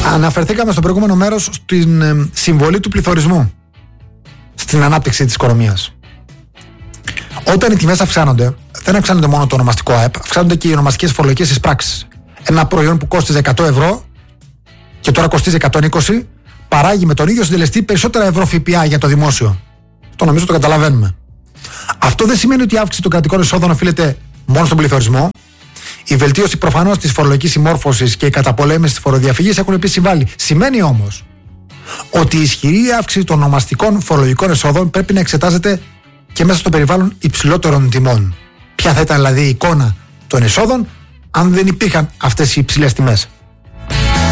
Αναφερθήκαμε στο προηγούμενο μέρος στην συμβολή του πληθωρισμού στην ανάπτυξη της οικονομίας. Όταν οι τιμές αυξάνονται, δεν αυξάνονται μόνο το ονομαστικό ΑΕΠ, αυξάνονται και οι ονομαστικές φορολογικές εισπράξεις. Ένα προϊόν που κόστιζε 100 ευρώ και τώρα κοστίζει 120, παράγει με τον ίδιο συντελεστή περισσότερα ευρώ ΦΠΑ για το δημόσιο. Το νομίζω το καταλαβαίνουμε. Αυτό δεν σημαίνει ότι η αύξηση των κρατικών εισόδων οφείλεται μόνο στον πληθωρισμό. Η βελτίωση προφανώς της φορολογικής συμμόρφωσης και η καταπολέμηση της φοροδιαφυγής έχουν επίσης συμβάλει. Σημαίνει όμως ότι η ισχυρή αύξηση των ονομαστικών φορολογικών εσόδων πρέπει να εξετάζεται και μέσα στο περιβάλλον υψηλότερων τιμών. Ποια θα ήταν δηλαδή η εικόνα των εσόδων αν δεν υπήρχαν αυτές οι υψηλές τιμές?